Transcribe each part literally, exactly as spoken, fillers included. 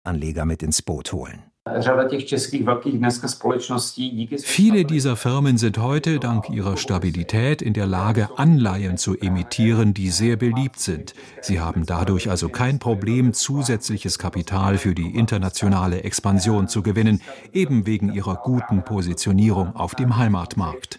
Anleger mit ins Boot holen. Viele dieser Firmen sind heute dank ihrer Stabilität in der Lage, Anleihen zu emittieren, die sehr beliebt sind. Sie haben dadurch also kein Problem, zusätzliches Kapital für die internationale Expansion zu gewinnen, eben wegen ihrer guten Positionierung auf dem Heimatmarkt.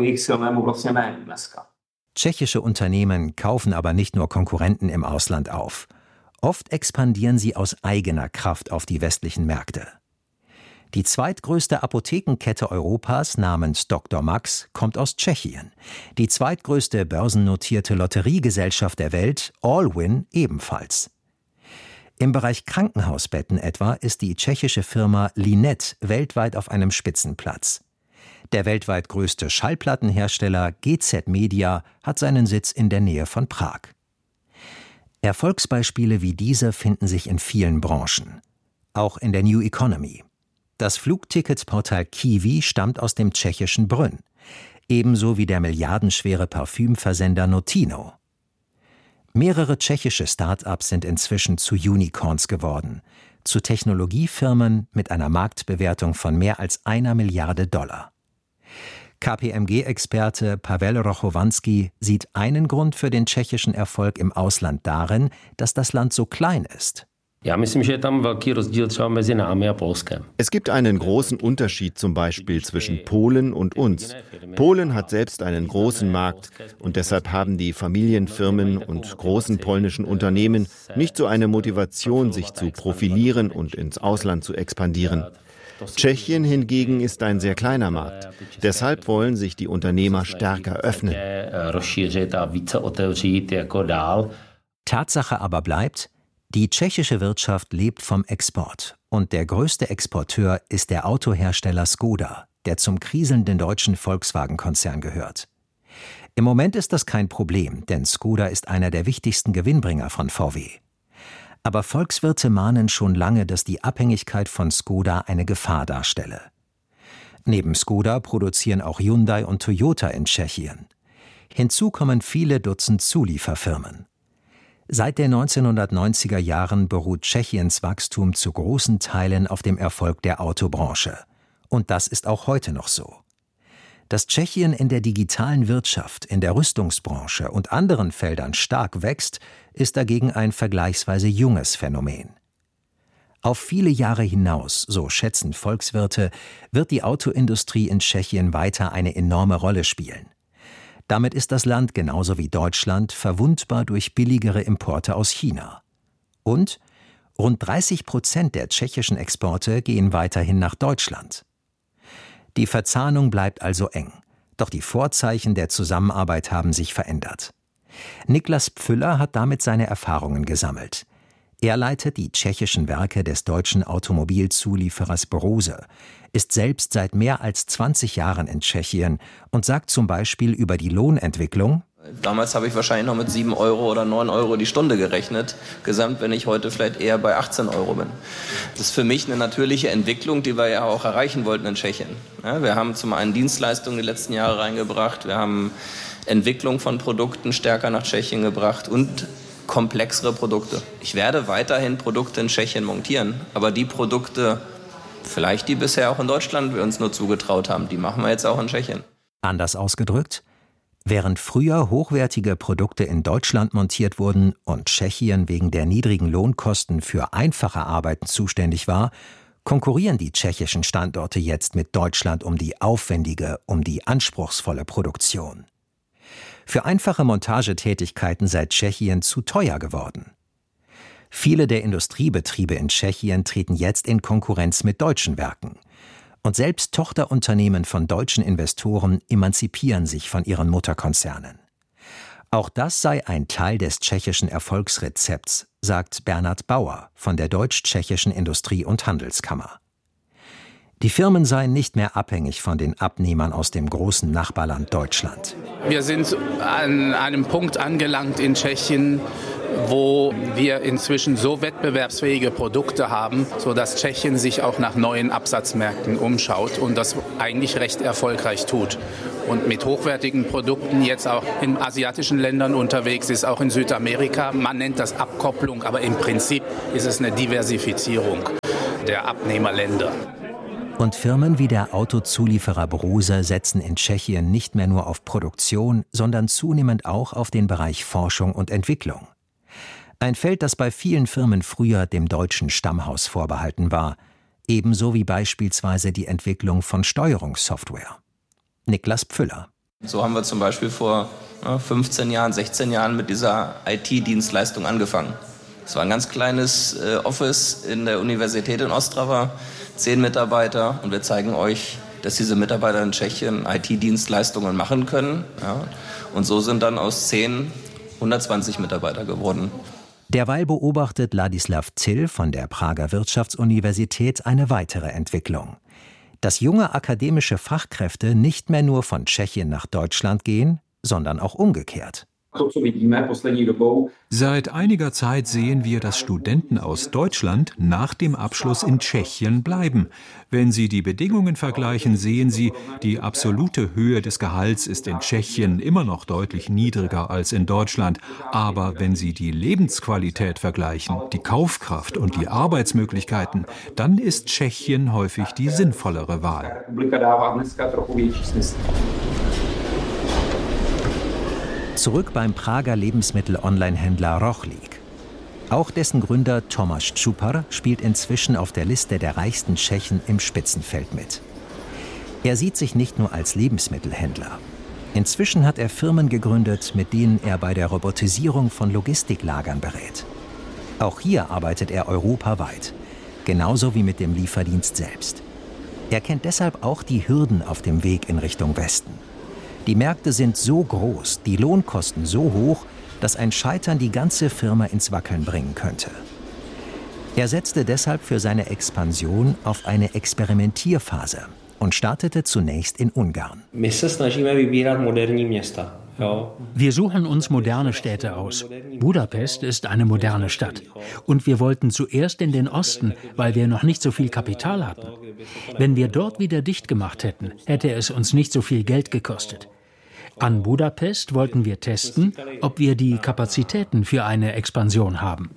Tschechische Unternehmen kaufen aber nicht nur Konkurrenten im Ausland auf. Oft expandieren sie aus eigener Kraft auf die westlichen Märkte. Die zweitgrößte Apothekenkette Europas namens Doktor Max kommt aus Tschechien. Die zweitgrößte börsennotierte Lotteriegesellschaft der Welt, Allwyn, ebenfalls. Im Bereich Krankenhausbetten etwa ist die tschechische Firma Linet weltweit auf einem Spitzenplatz. Der weltweit größte Schallplattenhersteller G Z Media hat seinen Sitz in der Nähe von Prag. Erfolgsbeispiele wie diese finden sich in vielen Branchen, auch in der New Economy. Das Flugticketportal Kiwi stammt aus dem tschechischen Brünn, ebenso wie der milliardenschwere Parfümversender Notino. Mehrere tschechische Start-ups sind inzwischen zu Unicorns geworden, zu Technologiefirmen mit einer Marktbewertung von mehr als einer Milliarde Dollar. K P M G-Experte Pavel Rochowanski sieht einen Grund für den tschechischen Erfolg im Ausland darin, dass das Land so klein ist. Es gibt einen großen Unterschied zum Beispiel zwischen Polen und uns. Polen hat selbst einen großen Markt und deshalb haben die Familienfirmen und großen polnischen Unternehmen nicht so eine Motivation, sich zu profilieren und ins Ausland zu expandieren. Tschechien hingegen ist ein sehr kleiner Markt. Deshalb wollen sich die Unternehmer stärker öffnen. Tatsache aber bleibt, die tschechische Wirtschaft lebt vom Export und der größte Exporteur ist der Autohersteller Skoda, der zum kriselnden deutschen Volkswagen-Konzern gehört. Im Moment ist das kein Problem, denn Skoda ist einer der wichtigsten Gewinnbringer von V W. Aber Volkswirte mahnen schon lange, dass die Abhängigkeit von Skoda eine Gefahr darstelle. Neben Skoda produzieren auch Hyundai und Toyota in Tschechien. Hinzu kommen viele Dutzend Zulieferfirmen. Seit den neunzehnhundertneunziger Jahren beruht Tschechiens Wachstum zu großen Teilen auf dem Erfolg der Autobranche. Und das ist auch heute noch so. Dass Tschechien in der digitalen Wirtschaft, in der Rüstungsbranche und anderen Feldern stark wächst, ist dagegen ein vergleichsweise junges Phänomen. Auf viele Jahre hinaus, so schätzen Volkswirte, wird die Autoindustrie in Tschechien weiter eine enorme Rolle spielen. Damit ist das Land genauso wie Deutschland verwundbar durch billigere Importe aus China. Und rund dreißig Prozent der tschechischen Exporte gehen weiterhin nach Deutschland. Die Verzahnung bleibt also eng, doch die Vorzeichen der Zusammenarbeit haben sich verändert. Niklas Pfüller hat damit seine Erfahrungen gesammelt. Er leitet die tschechischen Werke des deutschen Automobilzulieferers Brose, ist selbst seit mehr als zwanzig Jahren in Tschechien und sagt zum Beispiel über die Lohnentwicklung: Damals habe ich wahrscheinlich noch mit sieben Euro oder neun Euro die Stunde gerechnet, gesamt, wenn ich heute vielleicht eher bei achtzehn Euro bin. Das ist für mich eine natürliche Entwicklung, die wir ja auch erreichen wollten in Tschechien. Ja, wir haben zum einen Dienstleistungen die letzten Jahre reingebracht, wir haben Entwicklung von Produkten stärker nach Tschechien gebracht und komplexere Produkte. Ich werde weiterhin Produkte in Tschechien montieren, aber die Produkte, vielleicht die bisher auch in Deutschland wir uns nur zugetraut haben, die machen wir jetzt auch in Tschechien. Anders ausgedrückt: Während früher hochwertige Produkte in Deutschland montiert wurden und Tschechien wegen der niedrigen Lohnkosten für einfache Arbeiten zuständig war, konkurrieren die tschechischen Standorte jetzt mit Deutschland um die aufwendige, um die anspruchsvolle Produktion. Für einfache Montagetätigkeiten sei Tschechien zu teuer geworden. Viele der Industriebetriebe in Tschechien treten jetzt in Konkurrenz mit deutschen Werken. Und selbst Tochterunternehmen von deutschen Investoren emanzipieren sich von ihren Mutterkonzernen. Auch das sei ein Teil des tschechischen Erfolgsrezepts, sagt Bernhard Bauer von der Deutsch-Tschechischen Industrie- und Handelskammer. Die Firmen seien nicht mehr abhängig von den Abnehmern aus dem großen Nachbarland Deutschland. Wir sind an einem Punkt angelangt in Tschechien, wo wir inzwischen so wettbewerbsfähige Produkte haben, sodass Tschechien sich auch nach neuen Absatzmärkten umschaut und das eigentlich recht erfolgreich tut. und mit hochwertigen Produkten jetzt auch in asiatischen Ländern unterwegs ist, auch in Südamerika. Man nennt das Abkopplung, aber im Prinzip ist es eine Diversifizierung der Abnehmerländer. Und Firmen wie der Autozulieferer Brose setzen in Tschechien nicht mehr nur auf Produktion, sondern zunehmend auch auf den Bereich Forschung und Entwicklung. Ein Feld, das bei vielen Firmen früher dem deutschen Stammhaus vorbehalten war, ebenso wie beispielsweise die Entwicklung von Steuerungssoftware. Niklas Pfüller. So haben wir zum Beispiel vor fünfzehn Jahren, sechzehn Jahren mit dieser I T-Dienstleistung angefangen. Es war ein ganz kleines äh, Office in der Universität in Ostrava, zehn Mitarbeiter, und wir zeigen euch, dass diese Mitarbeiter in Tschechien I T-Dienstleistungen machen können. Ja. Und so sind dann aus zehn hundertzwanzig Mitarbeiter geworden. Derweil beobachtet Ladislav Zill von der Prager Wirtschaftsuniversität eine weitere Entwicklung. Dass junge akademische Fachkräfte nicht mehr nur von Tschechien nach Deutschland gehen, sondern auch umgekehrt. Seit einiger Zeit sehen wir, dass Studenten aus Deutschland nach dem Abschluss in Tschechien bleiben. Wenn Sie die Bedingungen vergleichen, sehen Sie, die absolute Höhe des Gehalts ist in Tschechien immer noch deutlich niedriger als in Deutschland. Aber wenn Sie die Lebensqualität vergleichen, die Kaufkraft und die Arbeitsmöglichkeiten, dann ist Tschechien häufig die sinnvollere Wahl. Zurück beim Prager Lebensmittel-Online-Händler Rochlik. Auch dessen Gründer Tomáš Čupar spielt inzwischen auf der Liste der reichsten Tschechen im Spitzenfeld mit. Er sieht sich nicht nur als Lebensmittelhändler. Inzwischen hat er Firmen gegründet, mit denen er bei der Robotisierung von Logistiklagern berät. Auch hier arbeitet er europaweit, genauso wie mit dem Lieferdienst selbst. Er kennt deshalb auch die Hürden auf dem Weg in Richtung Westen. Die Märkte sind so groß, die Lohnkosten so hoch, dass ein Scheitern die ganze Firma ins Wackeln bringen könnte. Er setzte deshalb für seine Expansion auf eine Experimentierphase und startete zunächst in Ungarn. Wir suchen uns moderne Städte aus. Budapest ist eine moderne Stadt. Und wir wollten zuerst in den Osten, weil wir noch nicht so viel Kapital hatten. Wenn wir dort wieder dicht gemacht hätten, hätte es uns nicht so viel Geld gekostet. An Budapest wollten wir testen, ob wir die Kapazitäten für eine Expansion haben.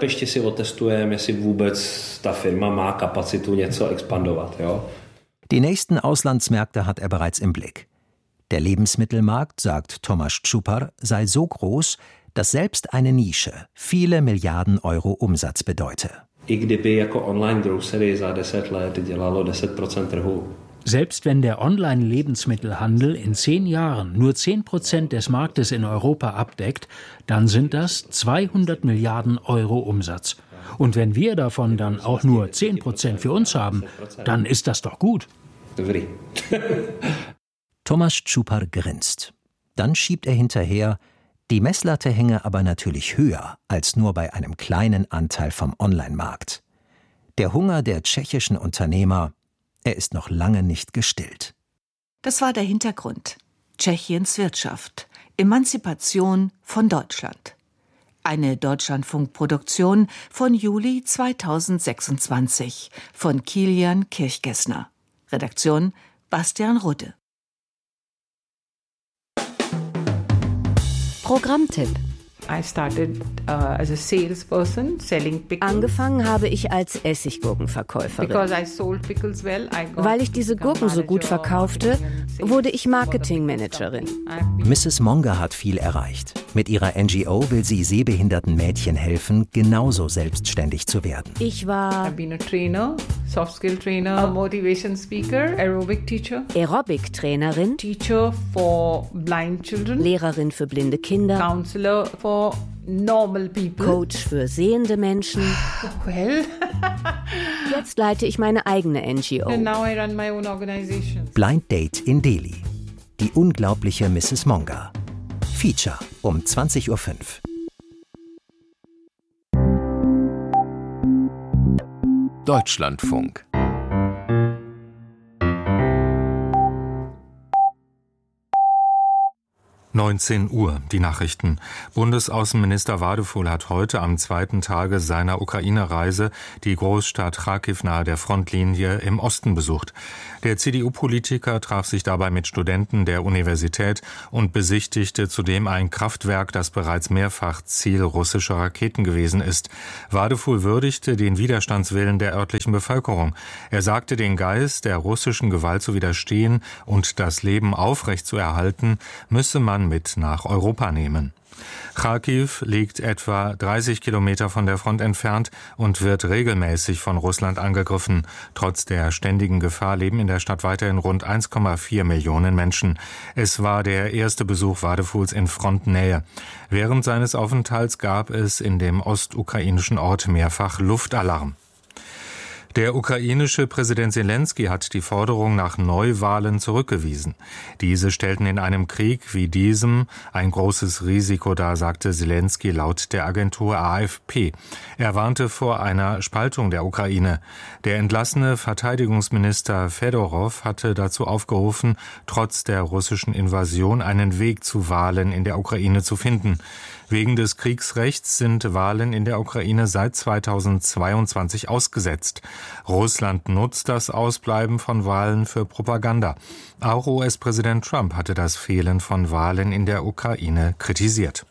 Die nächsten Auslandsmärkte hat er bereits im Blick. Der Lebensmittelmarkt, sagt Tomáš Čupar, sei so groß, dass selbst eine Nische viele Milliarden Euro Umsatz bedeute. Selbst wenn der Online-Lebensmittelhandel in zehn Jahren nur zehn Prozent des Marktes in Europa abdeckt, dann sind das zweihundert Milliarden Euro Umsatz. Und wenn wir davon dann auch nur zehn Prozent für uns haben, dann ist das doch gut. Tomáš Čupar grinst. Dann schiebt er hinterher, die Messlatte hänge aber natürlich höher als nur bei einem kleinen Anteil vom Online-Markt. Der Hunger der tschechischen Unternehmer, er ist noch lange nicht gestillt. Das war der Hintergrund. Tschechiens Wirtschaft. Emanzipation von Deutschland. Eine Deutschlandfunk-Produktion von Juli zweitausendsechsundzwanzig von Kilian Kirchgessner. Redaktion Bastian Rudde. Programmtipp. Angefangen habe ich als Essiggurkenverkäuferin. Weil ich diese Gurken so gut verkaufte, wurde ich Marketingmanagerin. Misses Monga hat viel erreicht. Mit ihrer N G O will sie sehbehinderten Mädchen helfen, genauso selbstständig zu werden. Ich war Trainer, Soft Skill Trainer, Motivation Speaker, Aerobic Teacher, Aerobic-Trainerin, Teacher for Blind Children, Lehrerin für blinde Kinder, Counselor for normal people, Coach für sehende Menschen. Well. Jetzt leite ich meine eigene N G O. And now I run my own organization. Blind Date in Delhi. Die unglaubliche Misses Monga. Feature um zwanzig Uhr fünf. Deutschlandfunk. neunzehn Uhr, die Nachrichten. Bundesaußenminister Wadefuhl hat heute am zweiten Tage seiner Ukraine-Reise die Großstadt Charkiw nahe der Frontlinie im Osten besucht. Der C D U-Politiker traf sich dabei mit Studenten der Universität und besichtigte zudem ein Kraftwerk, das bereits mehrfach Ziel russischer Raketen gewesen ist. Wadefuhl würdigte den Widerstandswillen der örtlichen Bevölkerung. Er sagte, den Geist der russischen Gewalt zu widerstehen und das Leben aufrechtzuerhalten, müsse man mit nach Europa nehmen. Charkiw liegt etwa dreißig Kilometer von der Front entfernt und wird regelmäßig von Russland angegriffen. Trotz der ständigen Gefahr leben in der Stadt weiterhin rund eins Komma vier Millionen Menschen. Es war der erste Besuch Wadefuhls in Frontnähe. Während seines Aufenthalts gab es in dem ostukrainischen Ort mehrfach Luftalarm. Der ukrainische Präsident Selenskyj hat die Forderung nach Neuwahlen zurückgewiesen. Diese stellten in einem Krieg wie diesem ein großes Risiko dar, sagte Selenskyj laut der Agentur A F P. Er warnte vor einer Spaltung der Ukraine. Der entlassene Verteidigungsminister Fedorow hatte dazu aufgerufen, trotz der russischen Invasion einen Weg zu Wahlen in der Ukraine zu finden. Wegen des Kriegsrechts sind Wahlen in der Ukraine seit zweitausendzweiundzwanzig ausgesetzt. Russland nutzt das Ausbleiben von Wahlen für Propaganda. Auch U S-Präsident Trump hatte das Fehlen von Wahlen in der Ukraine kritisiert.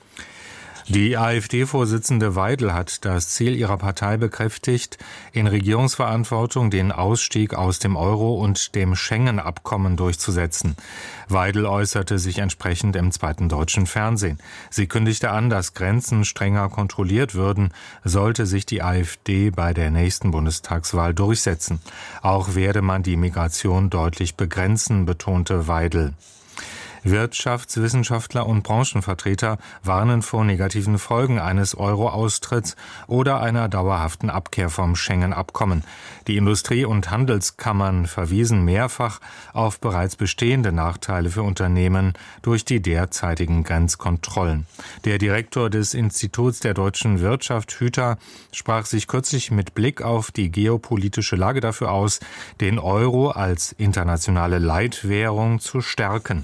Die AfD-Vorsitzende Weidel hat das Ziel ihrer Partei bekräftigt, in Regierungsverantwortung den Ausstieg aus dem Euro und dem Schengen-Abkommen durchzusetzen. Weidel äußerte sich entsprechend im zweiten deutschen Fernsehen. Sie kündigte an, dass Grenzen strenger kontrolliert würden, sollte sich die AfD bei der nächsten Bundestagswahl durchsetzen. Auch werde man die Migration deutlich begrenzen, betonte Weidel. Wirtschaftswissenschaftler und Branchenvertreter warnen vor negativen Folgen eines Euro-Austritts oder einer dauerhaften Abkehr vom Schengen-Abkommen. Die Industrie- und Handelskammern verwiesen mehrfach auf bereits bestehende Nachteile für Unternehmen durch die derzeitigen Grenzkontrollen. Der Direktor des Instituts der deutschen Wirtschaft, Hüter, sprach sich kürzlich mit Blick auf die geopolitische Lage dafür aus, den Euro als internationale Leitwährung zu stärken.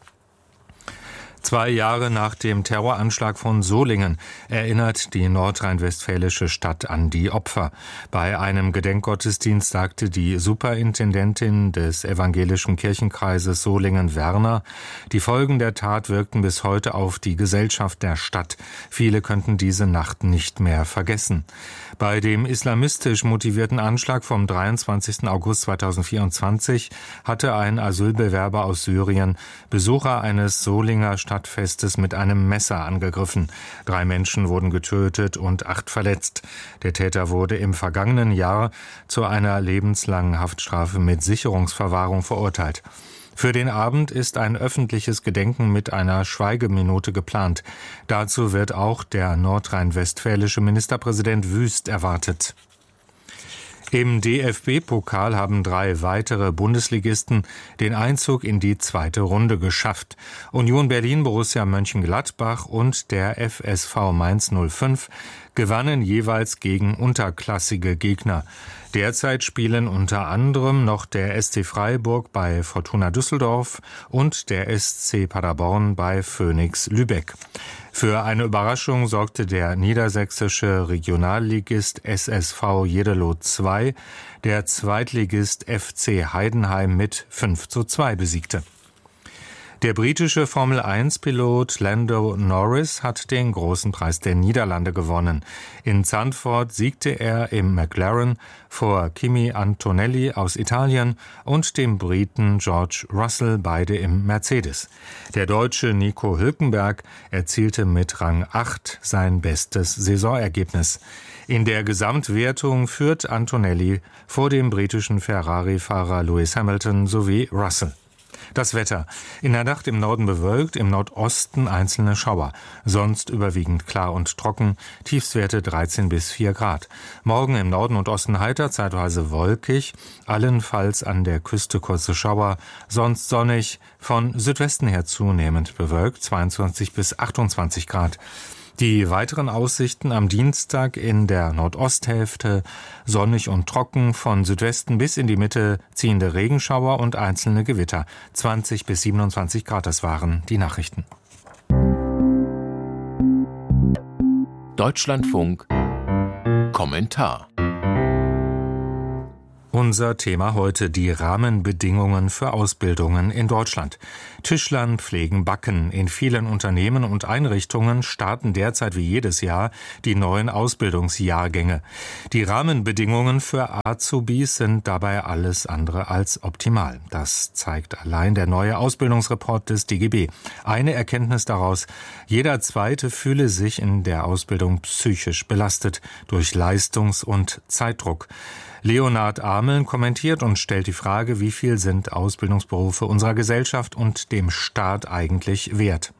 Zwei Jahre nach dem Terroranschlag von Solingen erinnert die nordrhein-westfälische Stadt an die Opfer. Bei einem Gedenkgottesdienst sagte die Superintendentin des evangelischen Kirchenkreises Solingen, Werner, die Folgen der Tat wirkten bis heute auf die Gesellschaft der Stadt. Viele könnten diese Nacht nicht mehr vergessen. Bei dem islamistisch motivierten Anschlag vom dreiundzwanzigsten August zweitausendvierundzwanzig hatte ein Asylbewerber aus Syrien Besucher eines Solinger Stadtfestes mit einem Messer angegriffen. Drei Menschen wurden getötet und acht verletzt. Der Täter wurde im vergangenen Jahr zu einer lebenslangen Haftstrafe mit Sicherungsverwahrung verurteilt. Für den Abend ist ein öffentliches Gedenken mit einer Schweigeminute geplant. Dazu wird auch der nordrhein-westfälische Ministerpräsident Wüst erwartet. Im D F B-Pokal haben drei weitere Bundesligisten den Einzug in die zweite Runde geschafft. Union Berlin, Borussia Mönchengladbach und der F S V Mainz null fünf gewannen jeweils gegen unterklassige Gegner. Derzeit spielen unter anderem noch der S C Freiburg bei Fortuna Düsseldorf und der S C Paderborn bei Phönix Lübeck. Für eine Überraschung sorgte der niedersächsische Regionalligist S S V Jeddelo zwei, der Zweitligist F C Heidenheim mit fünf zu zwei besiegte. Der britische Formel eins Pilot Lando Norris hat den großen Preis der Niederlande gewonnen. In Zandvoort siegte er im McLaren vor Kimi Antonelli aus Italien und dem Briten George Russell, beide im Mercedes. Der Deutsche Nico Hülkenberg erzielte mit Rang acht sein bestes Saisonergebnis. In der Gesamtwertung führt Antonelli vor dem britischen Ferrari-Fahrer Lewis Hamilton sowie Russell. Das Wetter. In der Nacht im Norden bewölkt, im Nordosten einzelne Schauer. Sonst überwiegend klar und trocken, Tiefstwerte dreizehn bis vier Grad. Morgen im Norden und Osten heiter, zeitweise wolkig, allenfalls an der Küste kurze Schauer, sonst sonnig, von Südwesten her zunehmend bewölkt, zweiundzwanzig bis achtundzwanzig Grad. Die weiteren Aussichten am Dienstag: in der Nordosthälfte sonnig und trocken, von Südwesten bis in die Mitte ziehende Regenschauer und einzelne Gewitter. zwanzig bis siebenundzwanzig Grad, das waren die Nachrichten. Deutschlandfunk Kommentar. Unser Thema heute: die Rahmenbedingungen für Ausbildungen in Deutschland. Tischlern pflegen Backen. In vielen Unternehmen und Einrichtungen starten derzeit wie jedes Jahr die neuen Ausbildungsjahrgänge. Die Rahmenbedingungen für Azubis sind dabei alles andere als optimal. Das zeigt allein der neue Ausbildungsreport des D G B. Eine Erkenntnis daraus: jeder Zweite fühle sich in der Ausbildung psychisch belastet durch Leistungs- und Zeitdruck. Leonhard Ameln kommentiert und stellt die Frage, wie viel sind Ausbildungsberufe unserer Gesellschaft und dem Staat eigentlich wert?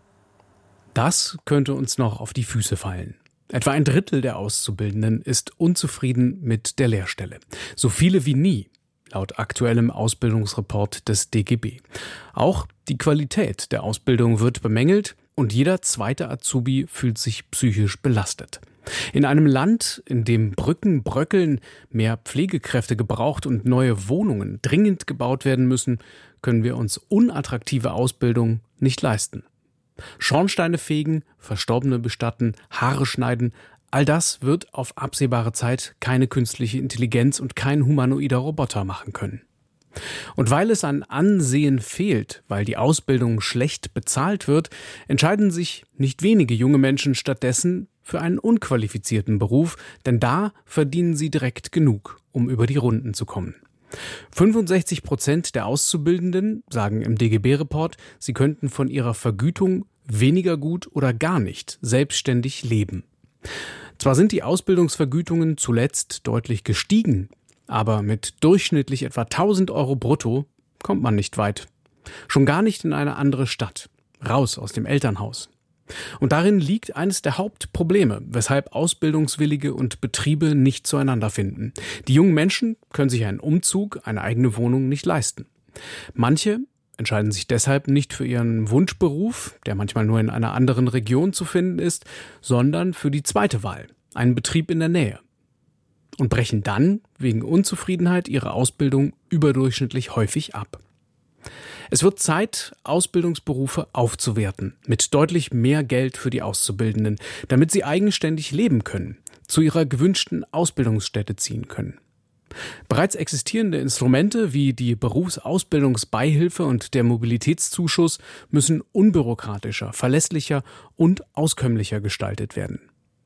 Das könnte uns noch auf die Füße fallen. Etwa ein Drittel der Auszubildenden ist unzufrieden mit der Lehrstelle. So viele wie nie, laut aktuellem Ausbildungsreport des D G B. Auch die Qualität der Ausbildung wird bemängelt und jeder zweite Azubi fühlt sich psychisch belastet. In einem Land, in dem Brücken bröckeln, mehr Pflegekräfte gebraucht und neue Wohnungen dringend gebaut werden müssen, können wir uns unattraktive Ausbildung nicht leisten. Schornsteine fegen, Verstorbene bestatten, Haare schneiden, all das wird auf absehbare Zeit keine künstliche Intelligenz und kein humanoider Roboter machen können. Und weil es an Ansehen fehlt, weil die Ausbildung schlecht bezahlt wird, entscheiden sich nicht wenige junge Menschen stattdessen für einen unqualifizierten Beruf, denn da verdienen sie direkt genug, um über die Runden zu kommen. fünfundsechzig Prozent der Auszubildenden sagen im D G B-Report, sie könnten von ihrer Vergütung weniger gut oder gar nicht selbstständig leben. Zwar sind die Ausbildungsvergütungen zuletzt deutlich gestiegen, aber mit durchschnittlich etwa tausend Euro brutto kommt man nicht weit. Schon gar nicht in eine andere Stadt, raus aus dem Elternhaus. Und darin liegt eines der Hauptprobleme, weshalb Ausbildungswillige und Betriebe nicht zueinander finden. Die jungen Menschen können sich einen Umzug, eine eigene Wohnung nicht leisten. Manche entscheiden sich deshalb nicht für ihren Wunschberuf, der manchmal nur in einer anderen Region zu finden ist, sondern für die zweite Wahl, einen Betrieb in der Nähe. Und brechen dann wegen Unzufriedenheit ihre Ausbildung überdurchschnittlich häufig ab. Es wird Zeit, Ausbildungsberufe aufzuwerten, mit deutlich mehr Geld für die Auszubildenden, damit sie eigenständig leben können, zu ihrer gewünschten Ausbildungsstätte ziehen können. Bereits existierende Instrumente wie die Berufsausbildungsbeihilfe und der Mobilitätszuschuss müssen unbürokratischer, verlässlicher und auskömmlicher gestaltet werden.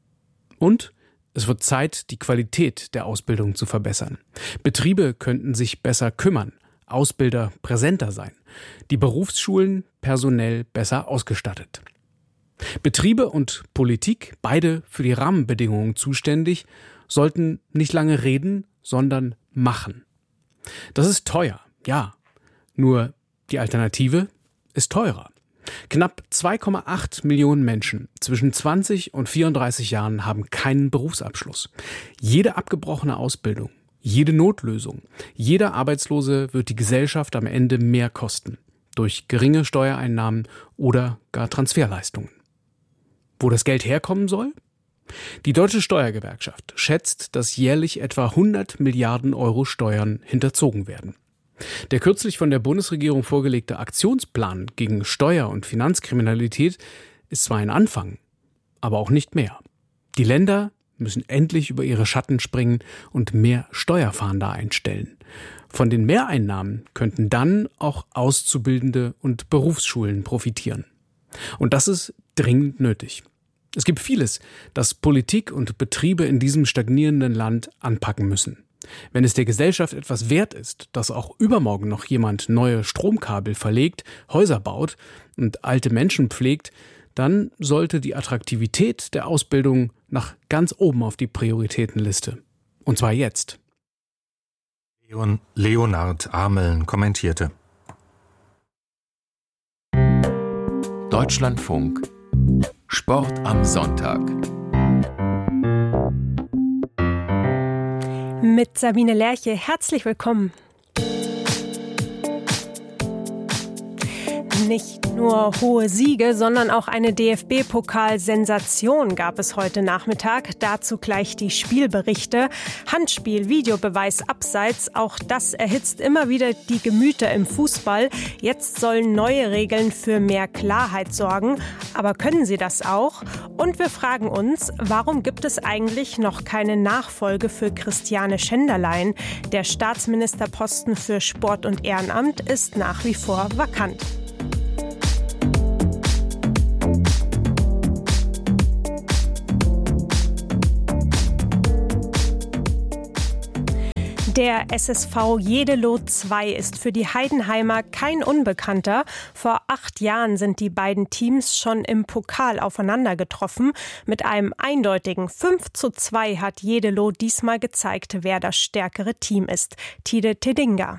Und es wird Zeit, die Qualität der Ausbildung zu verbessern. Betriebe könnten sich besser kümmern, Ausbilder präsenter sein, die Berufsschulen personell besser ausgestattet. Betriebe und Politik, beide für die Rahmenbedingungen zuständig, sollten nicht lange reden, sondern machen. Das ist teuer, ja, nur die Alternative ist teurer. Knapp zwei Komma acht Millionen Menschen zwischen zwanzig und vierunddreißig Jahren haben keinen Berufsabschluss. Jede abgebrochene Ausbildung, jede Notlösung, jeder Arbeitslose wird die Gesellschaft am Ende mehr kosten, durch geringe Steuereinnahmen oder gar Transferleistungen. Wo das Geld herkommen soll? Die Deutsche Steuergewerkschaft schätzt, dass jährlich etwa hundert Milliarden Euro Steuern hinterzogen werden. Der kürzlich von der Bundesregierung vorgelegte Aktionsplan gegen Steuer- und Finanzkriminalität ist zwar ein Anfang, aber auch nicht mehr. Die Länder müssen endlich über ihre Schatten springen und mehr Steuerfahnder einstellen. Von den Mehreinnahmen könnten dann auch Auszubildende und Berufsschulen profitieren. Und das ist dringend nötig. Es gibt vieles, das Politik und Betriebe in diesem stagnierenden Land anpacken müssen. Wenn es der Gesellschaft etwas wert ist, dass auch übermorgen noch jemand neue Stromkabel verlegt, Häuser baut und alte Menschen pflegt, dann sollte die Attraktivität der Ausbildung nach ganz oben auf die Prioritätenliste. Und zwar jetzt. Leon, Leonhard Ameln kommentierte. Deutschlandfunk Sport am Sonntag. Mit Sabine Lerche, herzlich willkommen. Nicht nur hohe Siege, sondern auch eine D F B-Pokal-Sensation gab es heute Nachmittag. Dazu gleich die Spielberichte. Handspiel, Videobeweis abseits, auch das erhitzt immer wieder die Gemüter im Fußball. Jetzt sollen neue Regeln für mehr Klarheit sorgen. Aber können sie das auch? Und wir fragen uns, warum gibt es eigentlich noch keine Nachfolge für Christiane Schenderlein? Der Staatsministerposten für Sport und Ehrenamt ist nach wie vor vakant. Der S S V Jeddelo zwei ist für die Heidenheimer kein Unbekannter. Vor acht Jahren sind die beiden Teams schon im Pokal aufeinander getroffen. Mit einem eindeutigen fünf zu zwei hat Jeddelo diesmal gezeigt, wer das stärkere Team ist. Tide Tedinga.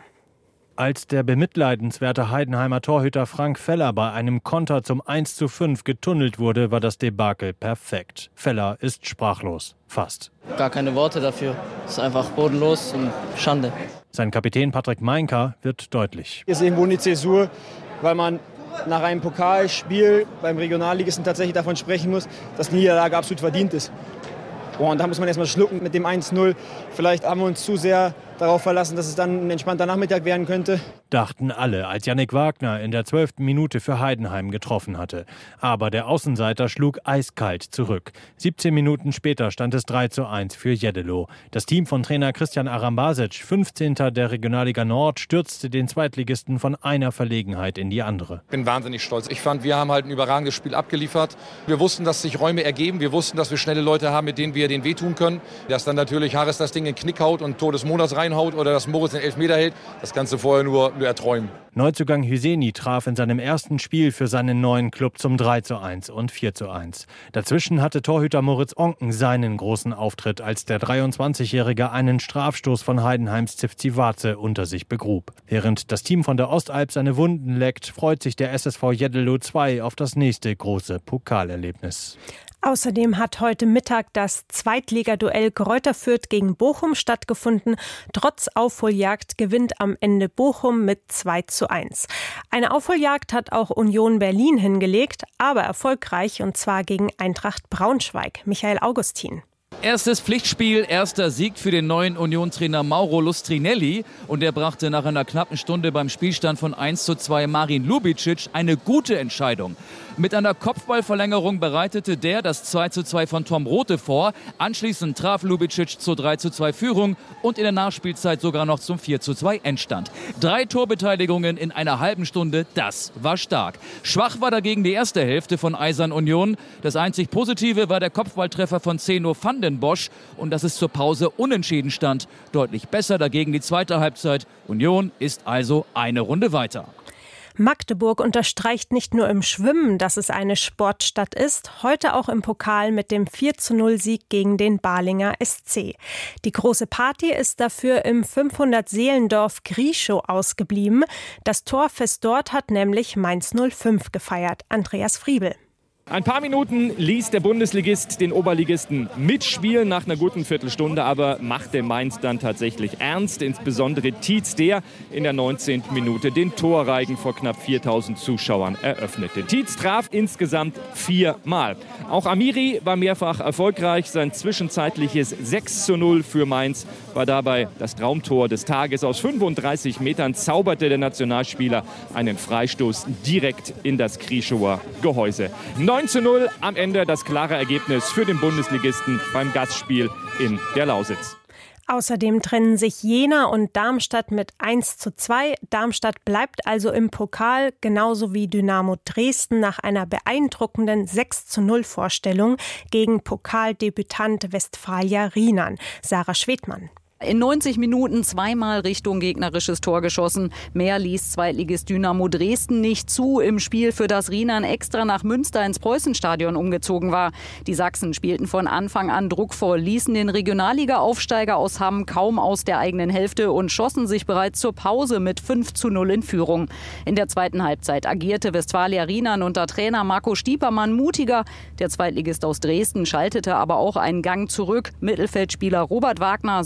Als der bemitleidenswerte Heidenheimer Torhüter Frank Feller bei einem Konter zum eins zu fünf getunnelt wurde, war das Debakel perfekt. Feller ist sprachlos. Fast. Gar keine Worte dafür. Es ist einfach bodenlos und Schande. Sein Kapitän Patrick Meinka wird deutlich. Hier ist irgendwo eine Zäsur, weil man nach einem Pokalspiel beim Regionalligisten tatsächlich davon sprechen muss, dass die Niederlage absolut verdient ist. Und da muss man erstmal schlucken mit dem eins null. Vielleicht haben wir uns zu sehr darauf verlassen, dass es dann ein entspannter Nachmittag werden könnte. Dachten alle, als Yannick Wagner in der zwölften Minute für Heidenheim getroffen hatte. Aber der Außenseiter schlug eiskalt zurück. siebzehn Minuten später stand es drei zu eins für Jeddelo. Das Team von Trainer Christian Arambasic, fünfzehnter der Regionalliga Nord, stürzte den Zweitligisten von einer Verlegenheit in die andere. Ich bin wahnsinnig stolz. Ich fand, wir haben halt ein überragendes Spiel abgeliefert. Wir wussten, dass sich Räume ergeben. Wir wussten, dass wir schnelle Leute haben, mit denen wir den wehtun können. Dass dann natürlich Harris das Ding in den Knick haut und Tor des Monats reinhaut oder dass Moritz den Elfmeter hält, das kannst du vorher nur, nur erträumen. Neuzugang Hüseni traf in seinem ersten Spiel für seinen neuen Club zum drei zu eins und vier zu eins. Dazwischen hatte Torhüter Moritz Onken seinen großen Auftritt, als der dreiundzwanzigjährige einen Strafstoß von Heidenheims Zivcivace unter sich begrub. Während das Team von der Ostalb seine Wunden leckt, freut sich der S S V Jeddelo zwei auf das nächste große Pokalerlebnis. Außerdem hat heute Mittag das Zweitligaduell Greuther Fürth gegen Bochum stattgefunden. Trotz Aufholjagd gewinnt am Ende Bochum mit zwei zu eins. Eine Aufholjagd hat auch Union Berlin hingelegt, aber erfolgreich, und zwar gegen Eintracht Braunschweig. Michael Augustin. Erstes Pflichtspiel, erster Sieg für den neuen Union-Trainer Mauro Lustrinelli. Und er brachte nach einer knappen Stunde beim Spielstand von eins zu zwei Marin Lubicic eine gute Entscheidung. Mit einer Kopfballverlängerung bereitete der das zwei zu zwei von Tom Rothe vor. Anschließend traf Lubicic zur drei zu zwei Führung und in der Nachspielzeit sogar noch zum vier zu zwei Endstand. Drei Torbeteiligungen in einer halben Stunde, das war stark. Schwach war dagegen die erste Hälfte von Eisern Union. Das einzig Positive war der Kopfballtreffer von Zeno van den Bosch und dass es zur Pause unentschieden stand. Deutlich besser dagegen die zweite Halbzeit. Union ist also eine Runde weiter. Magdeburg unterstreicht nicht nur im Schwimmen, dass es eine Sportstadt ist, heute auch im Pokal mit dem vier zu null Sieg gegen den Balinger S C. Die große Party ist dafür im fünfhundert-Seelendorf Grieschow ausgeblieben. Das Torfest dort hat nämlich Mainz null fünf gefeiert. Andreas Friebel. Ein paar Minuten ließ der Bundesligist den Oberligisten mitspielen nach einer guten Viertelstunde, aber machte Mainz dann tatsächlich ernst. Insbesondere Tietz, der in der neunzehnten Minute den Torreigen vor knapp viertausend Zuschauern eröffnete. Tietz traf insgesamt viermal. Auch Amiri war mehrfach erfolgreich. Sein zwischenzeitliches sechs zu null für Mainz war dabei das Traumtor des Tages. Aus fünfunddreißig Metern zauberte der Nationalspieler einen Freistoß direkt in das Grieschower Gehäuse. neun zu null am Ende das klare Ergebnis für den Bundesligisten beim Gastspiel in der Lausitz. Außerdem trennen sich Jena und Darmstadt mit eins zu zwei. Darmstadt bleibt also im Pokal, genauso wie Dynamo Dresden nach einer beeindruckenden sechs zu null Vorstellung gegen Pokaldebütant Westfalia Rienan. Sarah Schwedmann. In neunzig Minuten zweimal Richtung gegnerisches Tor geschossen. Mehr ließ Zweitligist Dynamo Dresden nicht zu im Spiel, für das Rienan extra nach Münster ins Preußenstadion umgezogen war. Die Sachsen spielten von Anfang an druckvoll, ließen den Regionalliga-Aufsteiger aus Hamm kaum aus der eigenen Hälfte und schossen sich bereits zur Pause mit fünf zu null in Führung. In der zweiten Halbzeit agierte Westfalia Rienan unter Trainer Marco Stiepermann mutiger. Der Zweitligist aus Dresden schaltete aber auch einen Gang zurück. Mittelfeldspieler Robert Wagner sorgte nach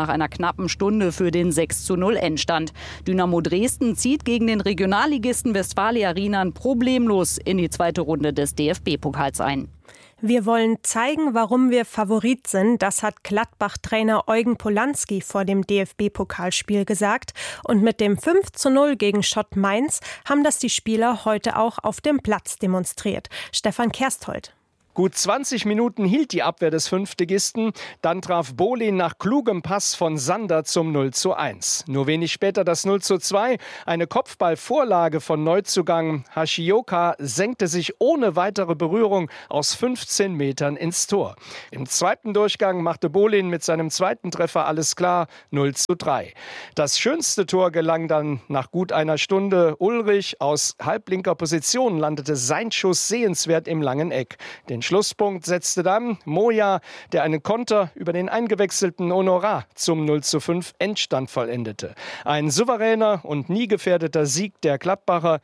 nach einer knappen Stunde für den sechs zu null Endstand. Dynamo Dresden zieht gegen den Regionalligisten Westfalia Rienan problemlos in die zweite Runde des D F B-Pokals ein. Wir wollen zeigen, warum wir Favorit sind. Das hat Gladbach-Trainer Eugen Polanski vor dem D F B-Pokalspiel gesagt. Und mit dem fünf zu null gegen Schott Mainz haben das die Spieler heute auch auf dem Platz demonstriert. Stefan Kersthold. Gut zwanzig Minuten hielt die Abwehr des Fünftligisten. Dann traf Bolin nach klugem Pass von Sander zum null zu eins. Nur wenig später das null zu zwei. Eine Kopfballvorlage von Neuzugang Hashioka senkte sich ohne weitere Berührung aus fünfzehn Metern ins Tor. Im zweiten Durchgang machte Bolin mit seinem zweiten Treffer alles klar, null zu drei. Das schönste Tor gelang dann nach gut einer Stunde. Ulrich aus halblinker Position landete sein Schuss sehenswert im langen Eck. Den Schlusspunkt setzte dann Moja, der einen Konter über den eingewechselten Honorar zum null zu fünf Endstand vollendete. Ein souveräner und nie gefährdeter Sieg der Gladbacher.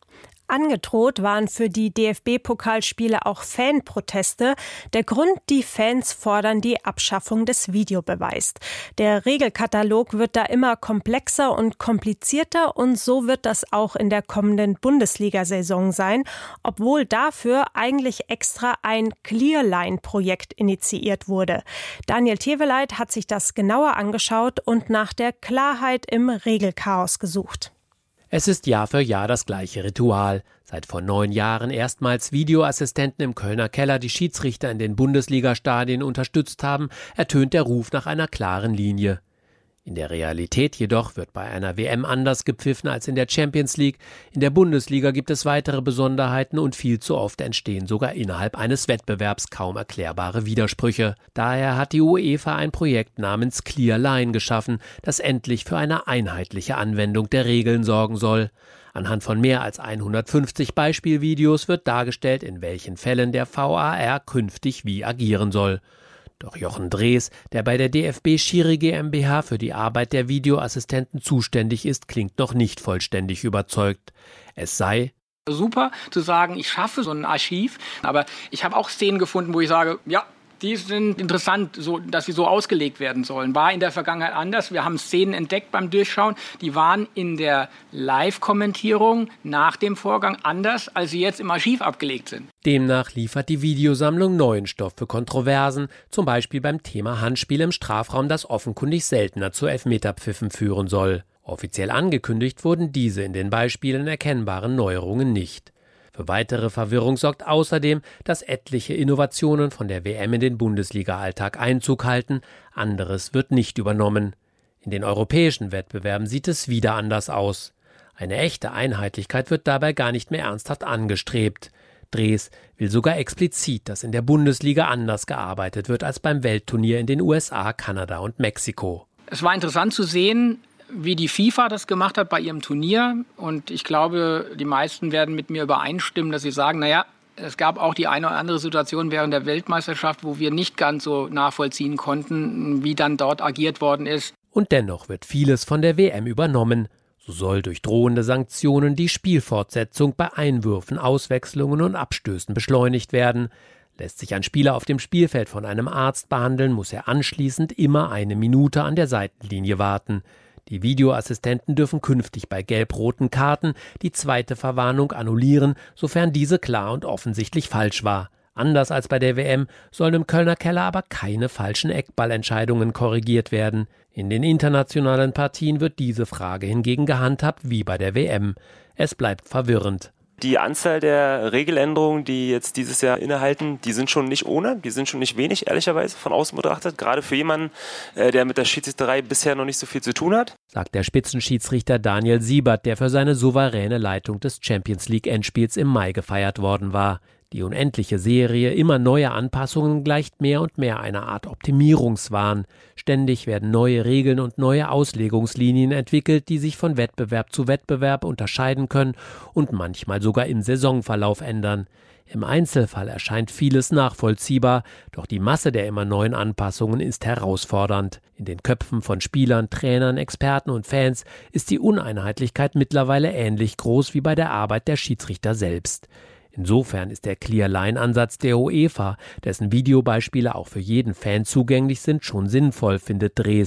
Angedroht waren für die D F B-Pokalspiele auch Fanproteste. Der Grund, die Fans fordern die Abschaffung des Videobeweises. Der Regelkatalog wird da immer komplexer und komplizierter und so wird das auch in der kommenden Bundesliga-Saison sein, obwohl dafür eigentlich extra ein Clearline-Projekt initiiert wurde. Daniel Teveleit hat sich das genauer angeschaut und nach der Klarheit im Regelchaos gesucht. Es ist Jahr für Jahr das gleiche Ritual. Seit vor neun Jahren erstmals Videoassistenten im Kölner Keller die Schiedsrichter in den Bundesliga-Stadien unterstützt haben, ertönt der Ruf nach einer klaren Linie. In der Realität jedoch wird bei einer W M anders gepfiffen als in der Champions League. In der Bundesliga gibt es weitere Besonderheiten und viel zu oft entstehen sogar innerhalb eines Wettbewerbs kaum erklärbare Widersprüche. Daher hat die UEFA ein Projekt namens Clear Line geschaffen, das endlich für eine einheitliche Anwendung der Regeln sorgen soll. Anhand von mehr als hundertfünfzig Beispielvideos wird dargestellt, in welchen Fällen der V A R künftig wie agieren soll. Doch Jochen Drees, der bei der D F B Schiri GmbH für die Arbeit der Videoassistenten zuständig ist, klingt noch nicht vollständig überzeugt. Es sei super zu sagen, ich schaffe so ein Archiv, aber ich habe auch Szenen gefunden, wo ich sage, ja, die sind interessant, so, dass sie so ausgelegt werden sollen. War in der Vergangenheit anders. Wir haben Szenen entdeckt beim Durchschauen, die waren in der Live-Kommentierung nach dem Vorgang anders, als sie jetzt im Archiv abgelegt sind. Demnach liefert die Videosammlung neuen Stoff für Kontroversen, zum Beispiel beim Thema Handspiel im Strafraum, das offenkundig seltener zu Elfmeterpfiffen führen soll. Offiziell angekündigt wurden diese in den Beispielen erkennbaren Neuerungen nicht. Für weitere Verwirrung sorgt außerdem, dass etliche Innovationen von der W M in den Bundesliga-Alltag Einzug halten, anderes wird nicht übernommen. In den europäischen Wettbewerben sieht es wieder anders aus. Eine echte Einheitlichkeit wird dabei gar nicht mehr ernsthaft angestrebt. Drees will sogar explizit, dass in der Bundesliga anders gearbeitet wird als beim Weltturnier in den U S A, Kanada und Mexiko. Es war interessant zu sehen, wie die FIFA das gemacht hat bei ihrem Turnier. Und ich glaube, die meisten werden mit mir übereinstimmen, dass sie sagen, naja, es gab auch die eine oder andere Situation während der Weltmeisterschaft, wo wir nicht ganz so nachvollziehen konnten, wie dann dort agiert worden ist. Und dennoch wird vieles von der W M übernommen. So soll durch drohende Sanktionen die Spielfortsetzung bei Einwürfen, Auswechslungen und Abstößen beschleunigt werden. Lässt sich ein Spieler auf dem Spielfeld von einem Arzt behandeln, muss er anschließend immer eine Minute an der Seitenlinie warten. Die Videoassistenten dürfen künftig bei gelb-roten Karten die zweite Verwarnung annullieren, sofern diese klar und offensichtlich falsch war. Anders als bei der W M sollen im Kölner Keller aber keine falschen Eckballentscheidungen korrigiert werden. In den internationalen Partien wird diese Frage hingegen gehandhabt wie bei der W M. Es bleibt verwirrend. Die Anzahl der Regeländerungen, die jetzt dieses Jahr innehalten, die sind schon nicht ohne, die sind schon nicht wenig, ehrlicherweise, von außen betrachtet. Gerade für jemanden, der mit der Schiedsrichterei bisher noch nicht so viel zu tun hat. Sagt der Spitzenschiedsrichter Daniel Siebert, der für seine souveräne Leitung des Champions-League-Endspiels im Mai gefeiert worden war. Die unendliche Serie immer neuer Anpassungen gleicht mehr und mehr einer Art Optimierungswahn. Ständig werden neue Regeln und neue Auslegungslinien entwickelt, die sich von Wettbewerb zu Wettbewerb unterscheiden können und manchmal sogar im Saisonverlauf ändern. Im Einzelfall erscheint vieles nachvollziehbar, doch die Masse der immer neuen Anpassungen ist herausfordernd. In den Köpfen von Spielern, Trainern, Experten und Fans ist die Uneinheitlichkeit mittlerweile ähnlich groß wie bei der Arbeit der Schiedsrichter selbst. Insofern ist der Clear-Line-Ansatz der UEFA, dessen Videobeispiele auch für jeden Fan zugänglich sind, schon sinnvoll, findet Drees.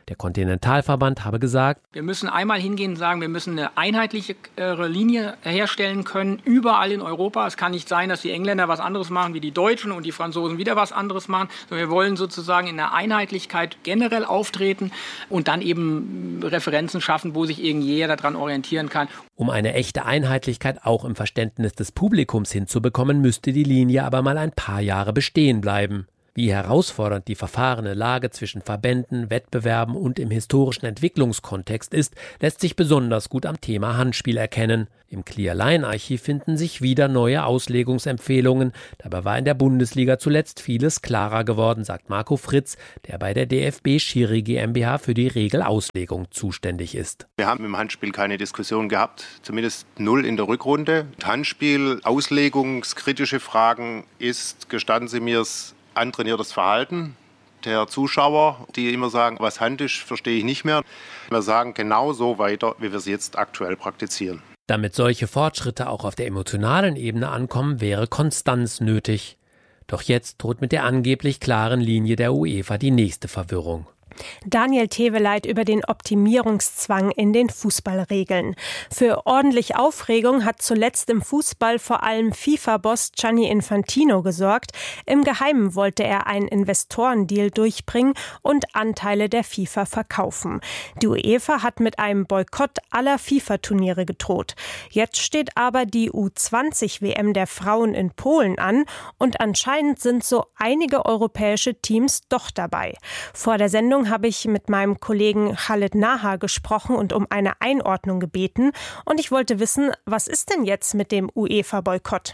Der Kontinentalverband habe gesagt, wir müssen einmal hingehen und sagen, wir müssen eine einheitliche Linie herstellen können, überall in Europa. Es kann nicht sein, dass die Engländer was anderes machen wie die Deutschen und die Franzosen wieder was anderes machen. Wir wollen sozusagen in der Einheitlichkeit generell auftreten und dann eben Referenzen schaffen, wo sich irgend jeder daran orientieren kann. Um eine echte Einheitlichkeit auch im Verständnis des Publikums hinzubekommen, müsste die Linie aber mal ein paar Jahre bestehen bleiben. Wie herausfordernd die verfahrene Lage zwischen Verbänden, Wettbewerben und im historischen Entwicklungskontext ist, lässt sich besonders gut am Thema Handspiel erkennen. Im Clear-Line-Archiv finden sich wieder neue Auslegungsempfehlungen. Dabei war in der Bundesliga zuletzt vieles klarer geworden, sagt Marco Fritz, der bei der D F B Schiri GmbH für die Regelauslegung zuständig ist. Wir haben im Handspiel keine Diskussion gehabt, zumindest null in der Rückrunde. Handspiel, auslegungskritische Fragen ist, gestatten Sie mir es, antrainiertes Verhalten der Zuschauer, die immer sagen, was Hand ist, verstehe ich nicht mehr. Wir sagen genau so weiter, wie wir es jetzt aktuell praktizieren. Damit solche Fortschritte auch auf der emotionalen Ebene ankommen, wäre Konstanz nötig. Doch jetzt droht mit der angeblich klaren Linie der UEFA die nächste Verwirrung. Daniel Teveleit über den Optimierungszwang in den Fußballregeln. Für ordentlich Aufregung hat zuletzt im Fußball vor allem FIFA-Boss Gianni Infantino gesorgt. Im Geheimen wollte er einen Investorendeal durchbringen und Anteile der FIFA verkaufen. Die UEFA hat mit einem Boykott aller FIFA-Turniere gedroht. Jetzt steht aber die U zwanzig W M der Frauen in Polen an und anscheinend sind so einige europäische Teams doch dabei. Vor der Sendung habe ich mit meinem Kollegen Khaled Nahar gesprochen und um eine Einordnung gebeten. Und ich wollte wissen, was ist denn jetzt mit dem UEFA-Boykott?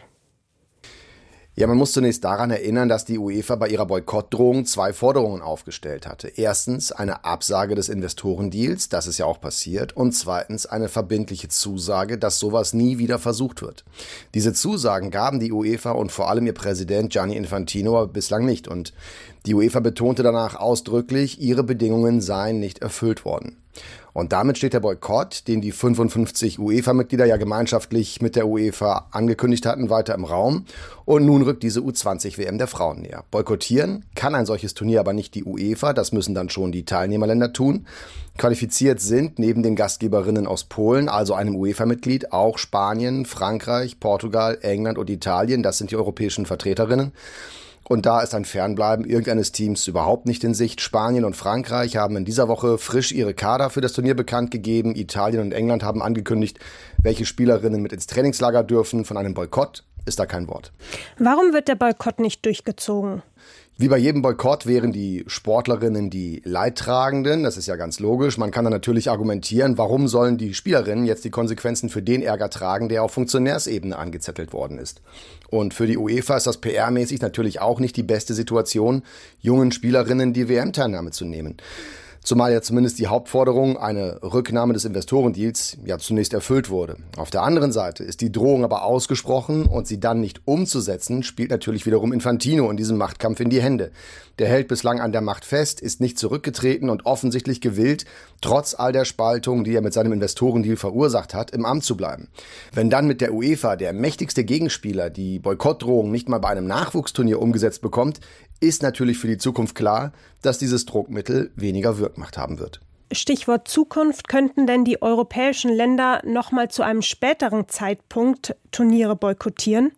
Ja, man muss zunächst daran erinnern, dass die UEFA bei ihrer Boykottdrohung zwei Forderungen aufgestellt hatte. Erstens eine Absage des Investorendeals, das ist ja auch passiert, und zweitens eine verbindliche Zusage, dass sowas nie wieder versucht wird. Diese Zusagen gaben die UEFA und vor allem ihr Präsident Gianni Infantino bislang nicht, und die UEFA betonte danach ausdrücklich, ihre Bedingungen seien nicht erfüllt worden. Und damit steht der Boykott, den die fünfundfünfzig UEFA-Mitglieder ja gemeinschaftlich mit der UEFA angekündigt hatten, weiter im Raum. Und nun rückt diese U zwanzig W M der Frauen näher. Boykottieren kann ein solches Turnier aber nicht die UEFA, das müssen dann schon die Teilnehmerländer tun. Qualifiziert sind neben den Gastgeberinnen aus Polen, also einem UEFA-Mitglied, auch Spanien, Frankreich, Portugal, England und Italien, das sind die europäischen Vertreterinnen. Und da ist ein Fernbleiben irgendeines Teams überhaupt nicht in Sicht. Spanien und Frankreich haben in dieser Woche frisch ihre Kader für das Turnier bekannt gegeben. Italien und England haben angekündigt, welche Spielerinnen mit ins Trainingslager dürfen. Von einem Boykott ist da kein Wort. Warum wird der Boykott nicht durchgezogen? Wie bei jedem Boykott wären die Sportlerinnen die Leidtragenden. Das ist ja ganz logisch. Man kann dann natürlich argumentieren, warum sollen die Spielerinnen jetzt die Konsequenzen für den Ärger tragen, der auf Funktionärsebene angezettelt worden ist. Und für die UEFA ist das P R-mäßig natürlich auch nicht die beste Situation, jungen Spielerinnen die W M-Teilnahme zu nehmen. Zumal ja zumindest die Hauptforderung, eine Rücknahme des Investorendeals, ja zunächst erfüllt wurde. Auf der anderen Seite ist die Drohung aber ausgesprochen und sie dann nicht umzusetzen, spielt natürlich wiederum Infantino in diesem Machtkampf in die Hände. Der hält bislang an der Macht fest, ist nicht zurückgetreten und offensichtlich gewillt, trotz all der Spaltung, die er mit seinem Investorendeal verursacht hat, im Amt zu bleiben. Wenn dann mit der UEFA der mächtigste Gegenspieler die Boykottdrohung nicht mal bei einem Nachwuchsturnier umgesetzt bekommt, ist natürlich für die Zukunft klar, dass dieses Druckmittel weniger Wirkmacht haben wird. Stichwort Zukunft. Könnten denn die europäischen Länder noch mal zu einem späteren Zeitpunkt Turniere boykottieren?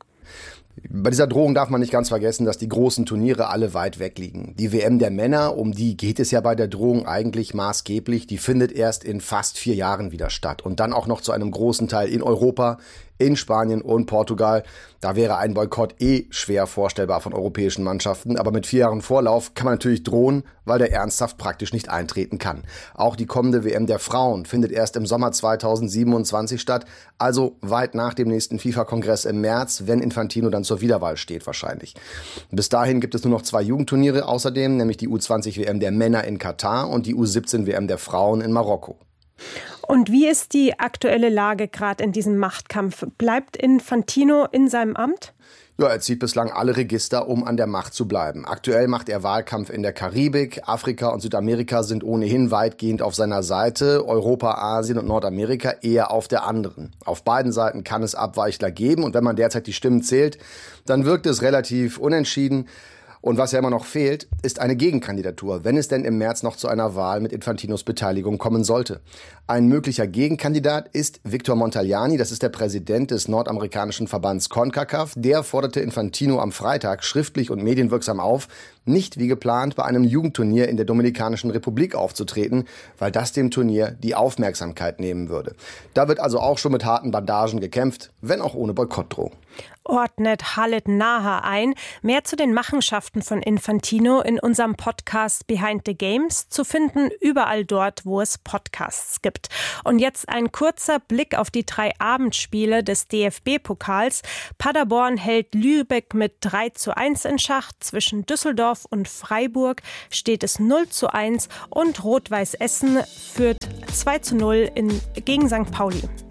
Bei dieser Drohung darf man nicht ganz vergessen, dass die großen Turniere alle weit weg liegen. Die W M der Männer, um die geht es ja bei der Drohung eigentlich maßgeblich, die findet erst in fast vier Jahren wieder statt. Und dann auch noch zu einem großen Teil in Europa, in Spanien und Portugal. Da wäre ein Boykott eh schwer vorstellbar von europäischen Mannschaften. Aber mit vier Jahren Vorlauf kann man natürlich drohen, weil der ernsthaft praktisch nicht eintreten kann. Auch die kommende W M der Frauen findet erst im Sommer zweitausendsiebenundzwanzig statt. Also weit nach dem nächsten FIFA-Kongress im März, wenn Infantino dann zur Wiederwahl steht wahrscheinlich. Bis dahin gibt es nur noch zwei Jugendturniere außerdem, nämlich die U zwanzig W M der Männer in Katar und die U siebzehn W M der Frauen in Marokko. Und wie ist die aktuelle Lage gerade in diesem Machtkampf? Bleibt Infantino in seinem Amt? Ja, er zieht bislang alle Register, um an der Macht zu bleiben. Aktuell macht er Wahlkampf in der Karibik. Afrika und Südamerika sind ohnehin weitgehend auf seiner Seite. Europa, Asien und Nordamerika eher auf der anderen. Auf beiden Seiten kann es Abweichler geben. Und wenn man derzeit die Stimmen zählt, dann wirkt es relativ unentschieden. Und was ja immer noch fehlt, ist eine Gegenkandidatur, wenn es denn im März noch zu einer Wahl mit Infantinos Beteiligung kommen sollte. Ein möglicher Gegenkandidat ist Victor Montagliani, das ist der Präsident des nordamerikanischen Verbands CONCACAF. Der forderte Infantino am Freitag schriftlich und medienwirksam auf, nicht wie geplant bei einem Jugendturnier in der Dominikanischen Republik aufzutreten, weil das dem Turnier die Aufmerksamkeit nehmen würde. Da wird also auch schon mit harten Bandagen gekämpft, wenn auch ohne Boykottdrohung. Ordnet Khaled Naher ein. Mehr zu den Machenschaften von Infantino in unserem Podcast Behind the Games, zu finden überall dort, wo es Podcasts gibt. Und jetzt ein kurzer Blick auf die drei Abendspiele des D F B-Pokals. Paderborn hält Lübeck mit drei zu eins in Schach. Zwischen Düsseldorf und Freiburg steht es null zu eins und Rot-Weiß Essen führt zwei zu null in, gegen Sankt Pauli.